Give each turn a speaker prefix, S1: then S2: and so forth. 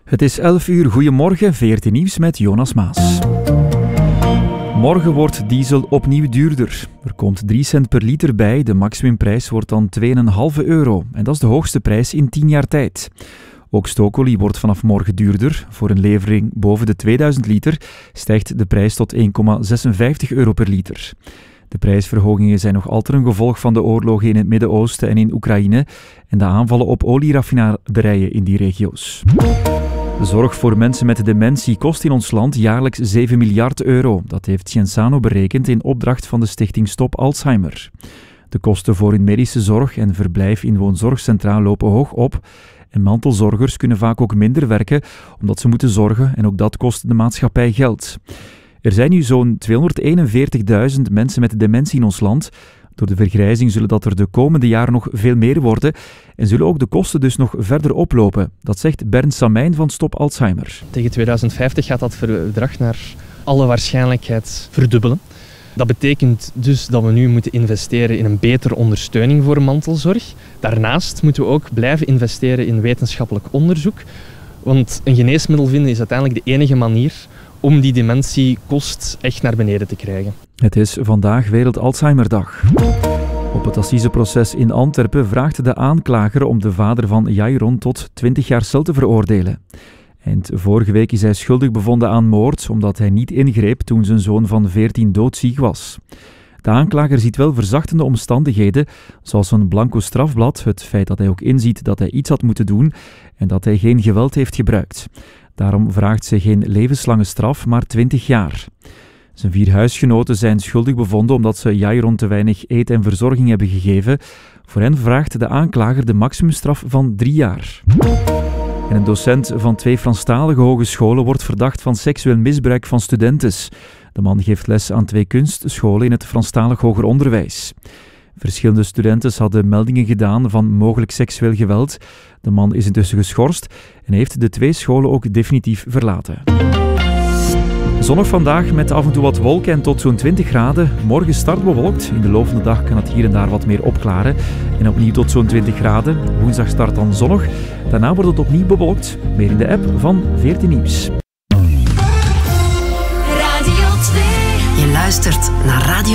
S1: Het is 11 uur. Goedemorgen, VRT Nieuws met Jonas Maas. Morgen wordt diesel opnieuw duurder. Er komt 3 cent per liter bij. De maximumprijs wordt dan €2,5. En dat is de hoogste prijs in 10 jaar tijd. Ook stookolie wordt vanaf morgen duurder. Voor een levering boven de 2000 liter stijgt de prijs tot €1,56 per liter. De prijsverhogingen zijn nog altijd een gevolg van de oorlogen in het Midden-Oosten en in Oekraïne en de aanvallen op olieraffinaderijen in die regio's. De zorg voor mensen met dementie kost in ons land jaarlijks €7 miljard. Dat heeft Cienzano berekend in opdracht van de stichting Stop Alzheimer. De kosten voor hun medische zorg en verblijf in woonzorgcentra lopen hoog op. En mantelzorgers kunnen vaak ook minder werken omdat ze moeten zorgen en ook dat kost de maatschappij geld. Er zijn nu zo'n 241.000 mensen met dementie in ons land. Door de vergrijzing zullen dat er de komende jaren nog veel meer worden en zullen ook de kosten dus nog verder oplopen. Dat zegt Bernd Samijn van Stop Alzheimer.
S2: Tegen 2050 gaat dat bedrag naar alle waarschijnlijkheid verdubbelen. Dat betekent dus dat we nu moeten investeren in een betere ondersteuning voor mantelzorg. Daarnaast moeten we ook blijven investeren in wetenschappelijk onderzoek. Want een geneesmiddel vinden is uiteindelijk de enige manier om die dementiekost echt naar beneden te krijgen.
S1: Het is vandaag Wereld Alzheimerdag. Op het assiseproces in Antwerpen vraagt de aanklager om de vader van Jairon tot 20 jaar cel te veroordelen. Eind vorige week is hij schuldig bevonden aan moord omdat hij niet ingreep toen zijn zoon van 14 doodziek was. De aanklager ziet wel verzachtende omstandigheden, zoals een blanco strafblad, het feit dat hij ook inziet dat hij iets had moeten doen en dat hij geen geweld heeft gebruikt. Daarom vraagt ze geen levenslange straf, maar 20 jaar. Zijn 4 huisgenoten zijn schuldig bevonden omdat ze Jairon te weinig eten en verzorging hebben gegeven. Voor hen vraagt de aanklager de maximumstraf van 3 jaar. En een docent van 2 Franstalige hogescholen wordt verdacht van seksueel misbruik van studentes. De man geeft les aan 2 kunstscholen in het Franstalig hoger onderwijs. Verschillende studenten hadden meldingen gedaan van mogelijk seksueel geweld. De man is intussen geschorst en heeft de 2 scholen ook definitief verlaten. Zonnig vandaag met af en toe wat wolken en tot zo'n 20 graden. Morgen start bewolkt. In de loop van de dag kan het hier en daar wat meer opklaren. En opnieuw tot zo'n 20 graden. Woensdag start dan zonnig. Daarna wordt het opnieuw bewolkt. Meer in de app van VRT Nieuws.
S3: Radio 2. Je luistert naar Radio